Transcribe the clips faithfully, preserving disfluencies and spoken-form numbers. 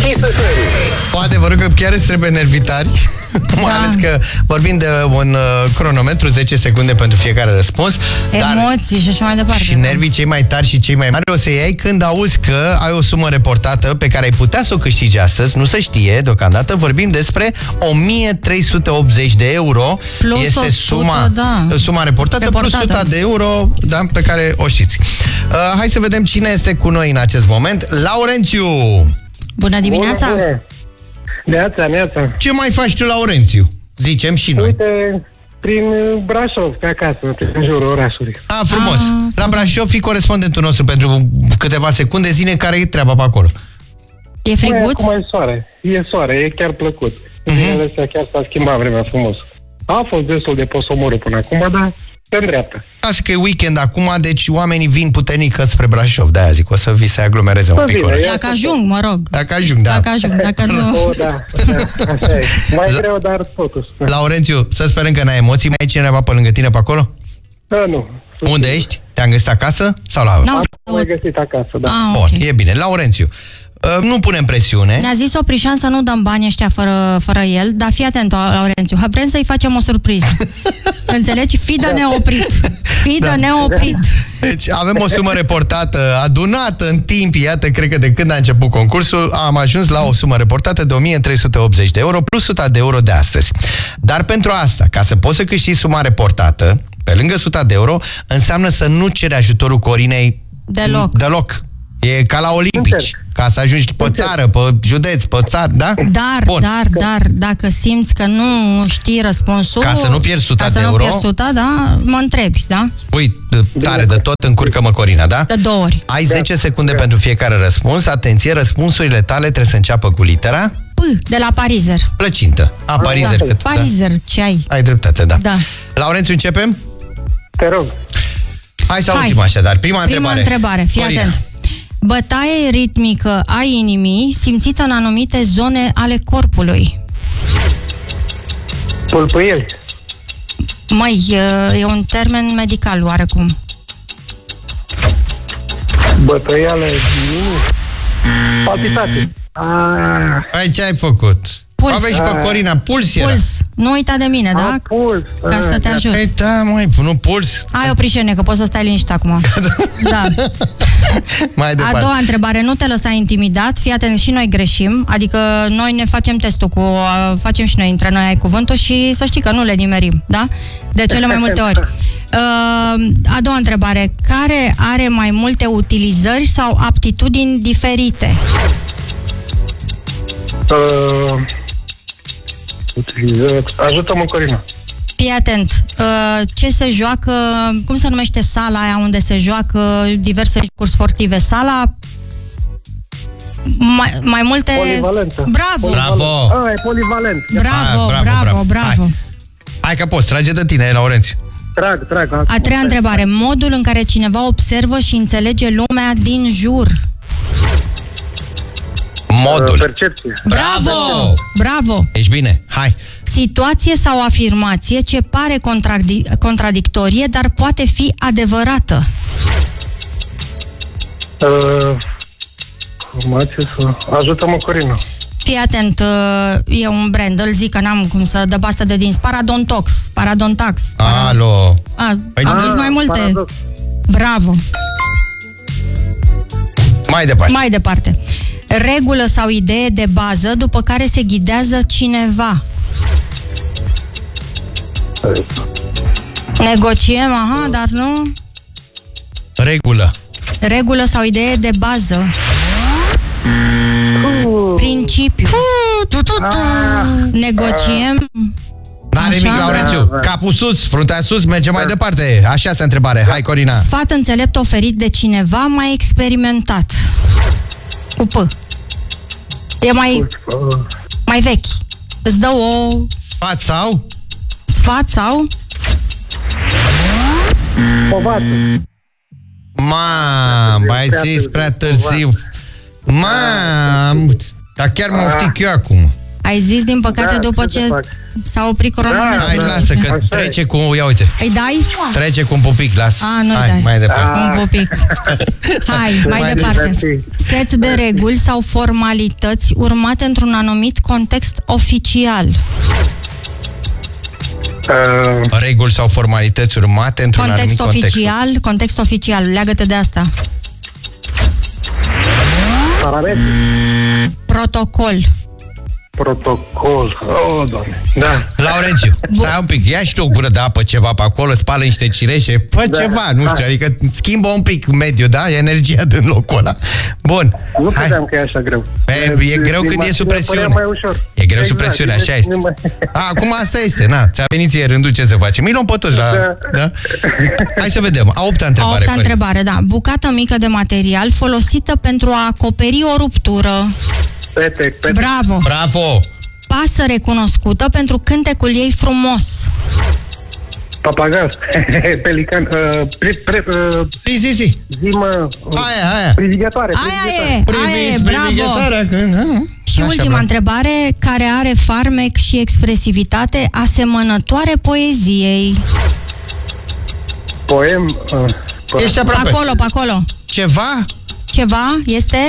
Kiss F M. O, adevărul că chiar îți trebuie nervi tari. Da. Mai ales că vorbim de un uh, cronometru, zece secunde pentru fiecare răspuns. Emoții dar și așa mai departe. Și nervii cei mai tari și cei mai mari o să iei când auzi că ai o sumă reportată pe care ai putea să o câștigi astăzi. Nu se știe deocamdată. Vorbim despre o mie trei sute optzeci de euro. Plus este o sută, suma, da. suma reportată, reportată plus o sută de euro, da, pe care o știți. Uh, hai să vedem cine este cu noi în acest moment. Laurențiu! Bună dimineața! Bună, neața, neața. Ce mai faci tu, Laurențiu? Zicem și noi. Uite, prin Brașov, pe acasă, în jurul orașului. Ah, frumos. Ah, La Brașov, fii corespondentul nostru pentru câteva secunde. Zine care e treaba pe acolo. E friguț? Acum e soare. E soare, e chiar plăcut. Uh-huh. Zilele astea chiar s-a schimbat vremea frumos. A fost destul de posomorât până acum, dar pe îndreaptă. Lasă că e weekend acum, deci oamenii vin puternic spre Brașov. De-aia zic, o să vi se aglomereze un pic. Bine, Dacă ajung, mă rog. Dacă ajung, da. Dacă ajung, dacă nu... O, da, da, așa e. Mai La... greu, dar totuși. Laurențiu, să sperăm că n-ai emoții. Mai e cineva pe lângă tine pe acolo? Da, nu. Unde ești? Te-am găsit acasă? Sau la... N-au Am mai găsit acasă, da. Ah, Bun, ok. e bine. Laurențiu, nu punem presiune. Ne-a zis Oprișan să nu dăm bani ăștia fără, fără el, dar fii atent, Laurențiu, vrem să-i facem o surpriză. Înțelegi? Fii de neoprit. Fii de neoprit. Deci avem o sumă reportată, adunată în timp, iată, cred că de când a început concursul, am ajuns la o sumă reportată de o mie trei sute optzeci de euro plus o sută de euro de astăzi. Dar pentru asta, ca să poți să câștigi suma reportată, pe lângă o sută de euro, înseamnă să nu ceri ajutorul Corinei Deloc. Deloc. E ca la olimpici, Încerc. ca să ajungi pe țară, pe județ, pe țară, da? Dar, Bun. dar, dar, dacă simți că nu știi răspunsul... Ca să nu pierzi o sută ca de să euro. nu pierzi o sută, da, mă întrebi, da? Ui, tare de tot, încurcă-mă, Corina, da? De două ori. Ai zece secunde pentru fiecare răspuns. Atenție, răspunsurile tale trebuie să înceapă cu litera P, de la Parizer. plăcintă. A, Parizer, Da. cât? Parizer, ce ai? Da. Ai dreptate, da. Da. Laurențiu, începem? Te rog. Hai să Hai. auzim așadar. Prima, Prima întrebare. întrebare, fii Corina. atent. Bătaie ritmică a inimii simțită în anumite zone ale corpului. Pulpâieli. Măi, e un termen medical oarecum. Bătăială. Palpitate. Ah, Ai, ce ai făcut? Puls. Aveai și pe Corina. Puls era. Puls. Nu uita de mine, da? ah, puls. Ca să te Ah, ajut. Păi da, măi, nu puls. Ai o prișene, că poți să stai liniștit acum. Da. Mai A departe. doua întrebare, nu te lăsa intimidat, fii atent, și noi greșim, adică noi ne facem testul cu, uh, facem și noi între noi ai cuvântul și să știi că nu le nimerim, da? De cele mai multe ori. Uh, a doua întrebare, care are mai multe utilizări sau aptitudini diferite? Uh, utilizat. Ajută-mă, Corina. Fii atent, uh, ce se joacă, cum se numește sala aia unde se joacă diverse jocuri sportive? Sala mai, mai multe... Polivalentă. Bravo! Bravo! Ah, e polivalent. Bravo, Ah, bravo, bravo, bravo. bravo. Hai. Hai că poți, trage de tine, Laurențiu. Trag, trag. A treia întrebare, modul în care cineva observă și înțelege lumea din jur. Modul. Percepție. Bravo! Bravo! Ești bine, hai. Situație sau afirmație ce pare contradi- contradictorie, dar poate fi adevărată. Uh, formație sau... Ajută-mă, Corina. Fii atent, uh, e un brand, îl zic că n-am cum să dă pastă de dinți. Paradontox, Paradontax. Para... Alo. A, Păi am da. zis mai multe. Paradox. Bravo! Mai departe. Mai departe. Regulă sau idee de bază după care se ghidează cineva. Negociem, aha, dar nu... Regulă. Regulă sau idee de bază. Principiu. Negociem. N-are Așa. nimic, Laurențiu. Capul sus, fruntea sus, merge mai departe. Așa este întrebare. Hai, Corina. Sfat înțelept oferit de cineva mai experimentat. Cu P. E mai, mai vechi. Îți dă o Sfat sau? sfat sau... Povață. Mam, ai zis prea târziu. Mam, dar chiar mă oftic eu acum. Ai zis, din păcate, Da, după ce ce să fac? s-a oprit cronometrul. Da, Hai, da. lasă, că Așa trece e. cu... Ia uite, Îi dai? trece cu un pupic, lasă. A, nu-i Hai, dai. mai departe. Un pupic. Hai, mai Mai departe. departe. Set de reguli sau formalități urmate într-un anumit context oficial. Uh, Reguli sau formalități urmate într-un Context anumit context. oficial, context oficial. Leagă-te de asta. parametri, Protocol. protocol. Oh, Doamne. Da. Laurențiu, stai un pic, ia și tu o gură de apă, ceva pe acolo, spală niște cireșe, fă Da. ceva, nu știu, Hai. adică schimbă un pic mediul, da? Energia din locul ăla. Bun, Nu hai. credeam că e așa greu. E, e greu Din când e mașină sub presiune. părea mai ușor. E greu sub Exact, presiune, deci așa este. nu mai- A, acum asta este, na, ți-a venit ție rândul, ce să facem? Îi luăm pe toți la... Da. Da? Hai să vedem, a opta A întrebare. opta Corin. întrebare, da. Bucată mică de material folosită pentru a acoperi o ruptură. Petec, petec. Bravo! Bravo! Pasăre cunoscută pentru cântecul ei frumos. Papagal. Pelican. Uh, pre, pre, uh, Zi, zi, zi. zimă. Uh, Aia, aia. Privigătoare. Aia e, aia e, Priviți, bravo! privighetoarea, când... Și Așa, ultima bravo. întrebare, care are farmec și expresivitate asemănătoare poeziei. Poem. Uh, po- Ești Pe aproape. acolo, pe acolo. Ceva? Ceva este?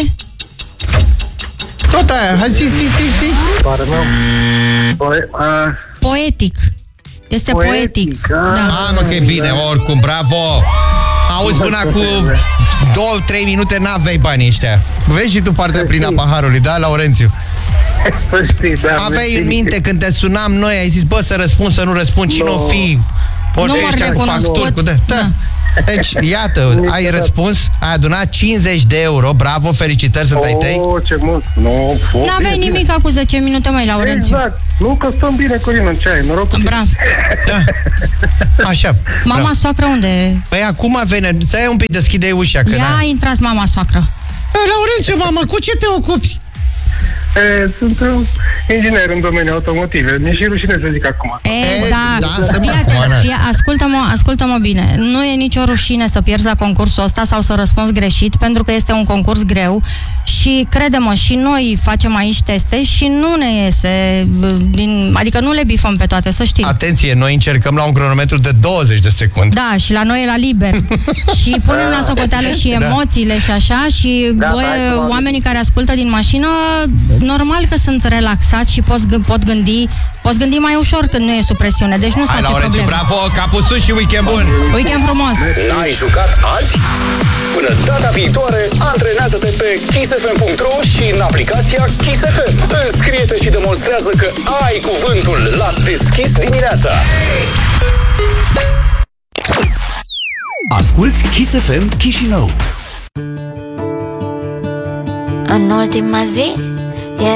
Tot aia, hai, zi, zi, zi, zi. Pare meu. Poem. Uh, Poetic. Este Poetic, poetic. ah. Da. A, mă, că e bine, oricum, bravo! Auzi, până cu două, trei minute n-aveai banii ăștia. Vezi și tu partea plină a paharului, da, Laurențiu? să știi, da. Aveai mersi. în minte când te sunam noi, ai zis, bă, să răspund, să nu răspund, cine o fi? Ori Număr ăștia cu recunoscut. facturi, cu de... Da. Da. Deci, iată, ai răspuns, ai adunat cincizeci de euro, bravo, felicitări, sunt ai tăi. Oh, ce mult. Nu, no, N-aveai nimic cu zece minute, mai Laurențiu. Exact. Nu, că stăm bine, Corina, în ce ai? Noroc cu tine. Bravo. Da. Așa. Mama bravo. soacră unde e? Păi acum vine, stai un pic, deschide ușa, că Ia da. intrați mama soacră. Laurențiu, mamă, cu ce te ocupi? E, sunt uh, inginer în domeniul automotive. Mi-e și rușine să zic acum. E, E, da, da, să fii mă atent, moară. fii, ascultă-mă, ascultă-mă bine. Nu e nicio rușine să pierzi la concursul ăsta sau să răspunzi greșit, pentru că este un concurs greu și, crede-mă, și noi facem aici teste și nu ne iese, din, adică nu le bifăm pe toate, să știi. Atenție, noi încercăm la un cronometru de douăzeci de secunde. Da, și la noi e la liber. Și punem la socoteală și Da. emoțiile și așa și Da, bă, hai să mă oamenii care ascultă din mașină, normal că sunt relaxați și pot, pot gândi poți gândi mai ușor când nu e sub presiune, deci nu-ți Hai, face Laurențiu, probleme. bravo, capul sus și weekend bun! Weekend frumos! N-ai jucat azi? Până data viitoare, antrenează-te pe kiss f m punct r o și în aplicația Kiss F M. Înscrie-te și demonstrează că ai cuvântul la deschis dimineața. Asculți Kiss F M Chișinău. În ultima zi